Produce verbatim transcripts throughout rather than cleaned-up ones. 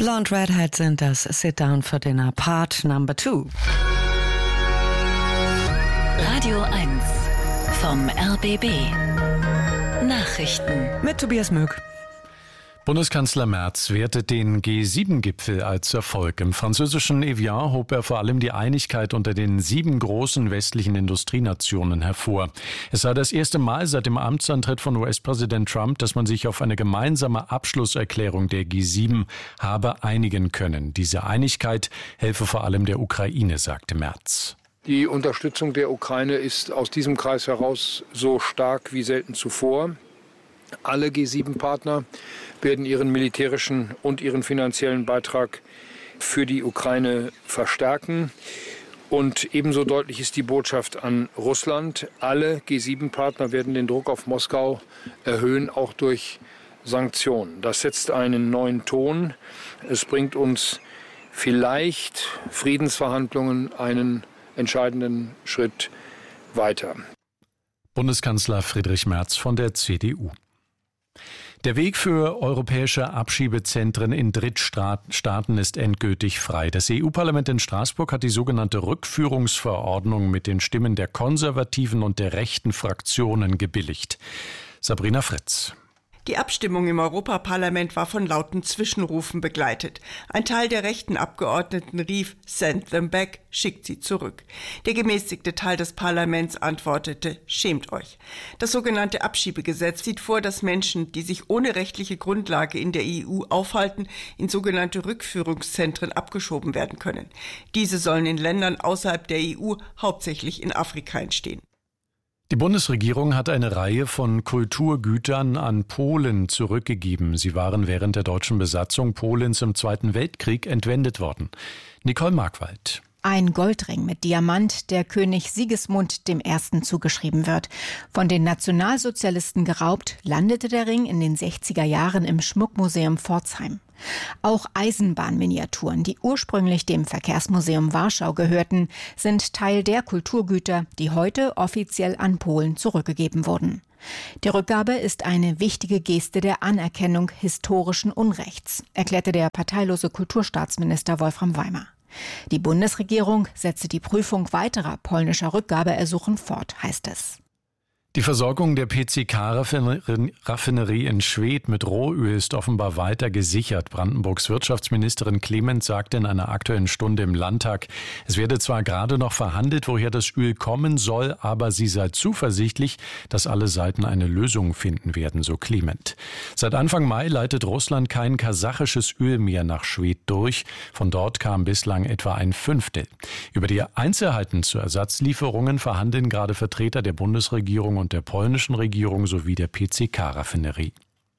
Blonde Redhead sind das. Sit Down for Dinner Part Number Two. Radio eins vom R B B. Nachrichten mit Tobias Möck. Bundeskanzler Merz wertet den G sieben Gipfel als Erfolg. Im französischen Evian hob er vor allem die Einigkeit unter den sieben großen westlichen Industrienationen hervor. Es sei das erste Mal seit dem Amtsantritt von U S-Präsident Trump, dass man sich auf eine gemeinsame Abschlusserklärung der G sieben habe einigen können. Diese Einigkeit helfe vor allem der Ukraine, sagte Merz. Die Unterstützung der Ukraine ist aus diesem Kreis heraus so stark wie selten zuvor. Alle G sieben Partner werden ihren militärischen und ihren finanziellen Beitrag für die Ukraine verstärken. Und ebenso deutlich ist die Botschaft an Russland. Alle G sieben Partner werden den Druck auf Moskau erhöhen, auch durch Sanktionen. Das setzt einen neuen Ton. Es bringt uns vielleicht Friedensverhandlungen einen entscheidenden Schritt weiter. Bundeskanzler Friedrich Merz von der C D U. Der Weg für europäische Abschiebezentren in Drittstaaten ist endgültig frei. Das E U-Parlament in Straßburg hat die sogenannte Rückführungsverordnung mit den Stimmen der konservativen und der rechten Fraktionen gebilligt. Sabrina Fritz. Die Abstimmung im Europaparlament war von lauten Zwischenrufen begleitet. Ein Teil der rechten Abgeordneten rief, "Send them back", schickt sie zurück. Der gemäßigte Teil des Parlaments antwortete, "Schämt euch". Das sogenannte Abschiebegesetz sieht vor, dass Menschen, die sich ohne rechtliche Grundlage in der E U aufhalten, in sogenannte Rückführungszentren abgeschoben werden können. Diese sollen in Ländern außerhalb der E U, hauptsächlich in Afrika, entstehen. Die Bundesregierung hat eine Reihe von Kulturgütern an Polen zurückgegeben. Sie waren während der deutschen Besatzung Polens im Zweiten Weltkrieg entwendet worden. Nicole Markwald. Ein Goldring mit Diamant, der König Sigismund dem Ersten zugeschrieben wird. Von den Nationalsozialisten geraubt, landete der Ring in den sechziger Jahren im Schmuckmuseum Pforzheim. Auch Eisenbahnminiaturen, die ursprünglich dem Verkehrsmuseum Warschau gehörten, sind Teil der Kulturgüter, die heute offiziell an Polen zurückgegeben wurden. Die Rückgabe ist eine wichtige Geste der Anerkennung historischen Unrechts, erklärte der parteilose Kulturstaatsminister Wolfram Weimer. Die Bundesregierung setze die Prüfung weiterer polnischer Rückgabeersuchen fort, heißt es. Die Versorgung der P C K-Raffinerie in Schwedt mit Rohöl ist offenbar weiter gesichert. Brandenburgs Wirtschaftsministerin Clement sagte in einer Aktuellen Stunde im Landtag, es werde zwar gerade noch verhandelt, woher das Öl kommen soll, aber sie sei zuversichtlich, dass alle Seiten eine Lösung finden werden, so Clement. Seit Anfang Mai leitet Russland kein kasachisches Öl mehr nach Schwedt durch. Von dort kam bislang etwa ein Fünftel. Über die Einzelheiten zu Ersatzlieferungen verhandeln gerade Vertreter der Bundesregierung und der polnischen Regierung sowie der P C K-Raffinerie.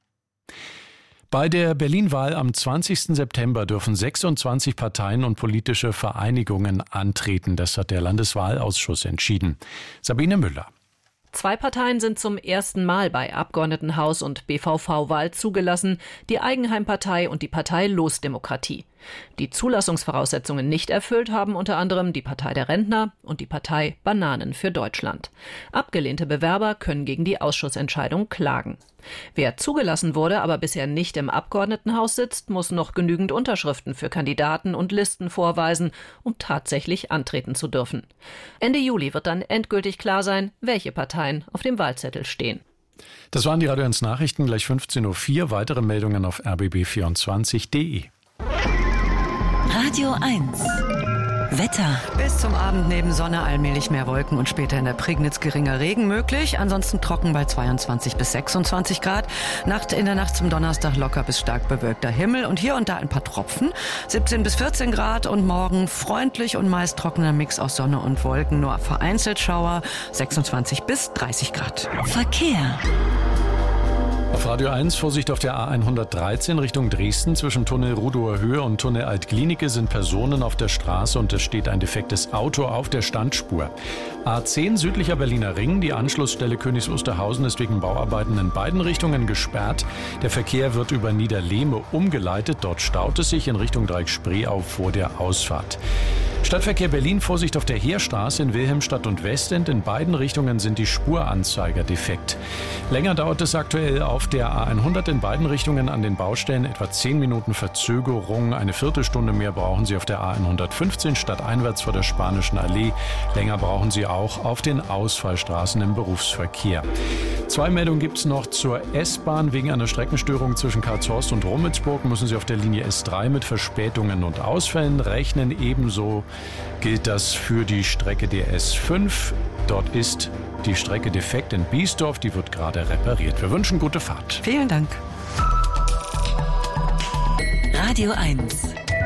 Bei der Berlin-Wahl am zwanzigsten September dürfen sechsundzwanzig Parteien und politische Vereinigungen antreten. Das hat der Landeswahlausschuss entschieden. Sabine Müller. Zwei Parteien sind zum ersten Mal bei Abgeordnetenhaus- und B V V-Wahl zugelassen, die Eigenheimpartei und die Partei Losdemokratie. Die Zulassungsvoraussetzungen nicht erfüllt haben unter anderem die Partei der Rentner und die Partei Bananen für Deutschland. Abgelehnte Bewerber können gegen die Ausschussentscheidung klagen. Wer zugelassen wurde, aber bisher nicht im Abgeordnetenhaus sitzt, muss noch genügend Unterschriften für Kandidaten und Listen vorweisen, um tatsächlich antreten zu dürfen. Ende Juli wird dann endgültig klar sein, welche Parteien auf dem Wahlzettel stehen. Das waren die Radio eins Nachrichten, gleich fünfzehn Uhr vier. Weitere Meldungen auf r b b vierundzwanzig punkt d e. Radio eins Wetter. Bis zum Abend neben Sonne allmählich mehr Wolken und später in der Prignitz geringer Regen möglich. Ansonsten trocken bei zweiundzwanzig bis sechsundzwanzig Grad. Nacht in der Nacht zum Donnerstag locker bis stark bewölkter Himmel und hier und da ein paar Tropfen. siebzehn bis vierzehn Grad und morgen freundlich und meist trockener Mix aus Sonne und Wolken. Nur vereinzelt Schauer. sechsundzwanzig bis dreißig Grad. Verkehr. Auf Radio eins Vorsicht auf der A hundertdreizehn Richtung Dresden. Zwischen Tunnel Rudower Höhe und Tunnel Altglienicke sind Personen auf der Straße und es steht ein defektes Auto auf der Standspur. A zehn südlicher Berliner Ring. Die Anschlussstelle Königs Wusterhausen ist wegen Bauarbeiten in beiden Richtungen gesperrt. Der Verkehr wird über Niederlehme umgeleitet. Dort staut es sich in Richtung Dreieck Spreeau vor der Ausfahrt. Stadtverkehr Berlin, Vorsicht auf der Heerstraße in Wilhelmstadt und Westend. In beiden Richtungen sind die Spuranzeiger defekt. Länger dauert es aktuell auch Auf der A hundert in beiden Richtungen an den Baustellen etwa zehn Minuten Verzögerung. Eine Viertelstunde mehr brauchen Sie auf der A hundertfünfzehn stadteinwärts vor der Spanischen Allee. Länger brauchen Sie auch auf den Ausfallstraßen im Berufsverkehr. Zwei Meldungen gibt es noch zur S-Bahn. Wegen einer Streckenstörung zwischen Karlshorst und Rummelsburg müssen Sie auf der Linie S drei mit Verspätungen und Ausfällen rechnen. Ebenso gilt das für die Strecke der S fünf. Dort ist die Strecke defekt in Biesdorf. Die wird gerade repariert. Wir wünschen gute Fahrt. Vielen Dank. Radio eins.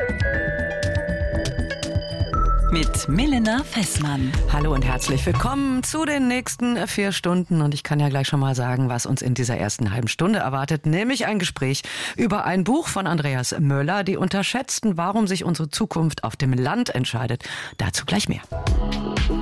Mit Milena Fessmann. Hallo und herzlich willkommen zu den nächsten vier Stunden. Und ich kann ja gleich schon mal sagen, was uns in dieser ersten halben Stunde erwartet. Nämlich ein Gespräch über ein Buch von Andreas Möller, die unterschätzten, warum sich unsere Zukunft auf dem Land entscheidet. Dazu gleich mehr.